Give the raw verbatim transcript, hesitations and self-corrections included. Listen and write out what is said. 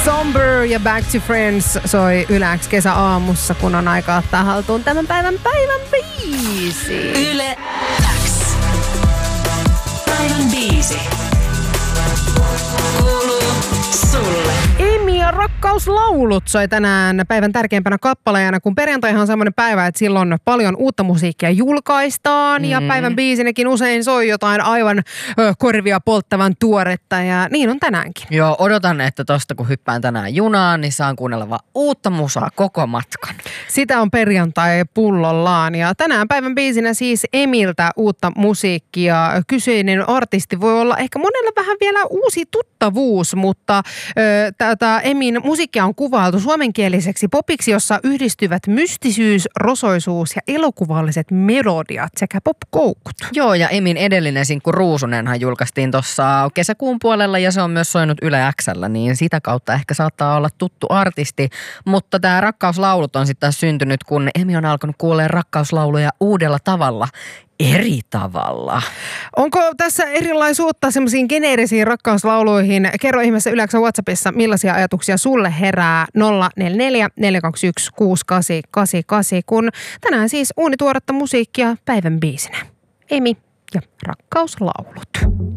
Somber ja Back to Friends soi Yle X kesäaamussa, kun on aika ottaa haltuun tämän päivän päivän biisi. Yle X. Päivän biisi. Kuuluu sulle. Emi ja Rakkauslaulut soi tänään päivän tärkeimpänä kappaleena, kun perjantaihan on semmoinen päivä, että silloin paljon uutta musiikkia julkaistaan mm. ja päivän biisinäkin usein soi jotain aivan ö, korvia polttavan tuoretta ja niin on tänäänkin. Joo, odotan, että tosta kun hyppään tänään junaan, niin saan kuunnella vaan uutta musaa koko matkan. Sitä on perjantai pullollaan ja tänään päivän biisinä siis Emiltä uutta musiikkia. Kyseinen artisti voi olla ehkä monella vähän vielä uusi tuttavuus, mutta ö, tätä Emin musiikkia on kuvailtu suomenkieliseksi popiksi, jossa yhdistyvät mystisyys, rosoisuus ja elokuvalliset melodiat sekä popkoukut. Joo, ja Emin edellinen sinkku Ruusunenhan julkaistiin tuossa kesäkuun puolella ja se on myös soinut Yle X:llä, niin sitä kautta ehkä saattaa olla tuttu artisti. Mutta tämä Rakkauslaulut on sitten syntynyt, kun Emi on alkanut kuulee rakkauslauluja uudella tavalla. Eri tavalla. Onko tässä erilaisuutta semmoisiin geneerisiin rakkauslauluihin? Kerro ihmeessä Yle X:n WhatsAppissa, millaisia ajatuksia sulle herää nolla neljä neljä neljä kaksi yksi kuusi kahdeksan kahdeksan kahdeksan, kun tänään siis uunituoretta musiikkia päivän biisinä. Emi ja Rakkauslaulut.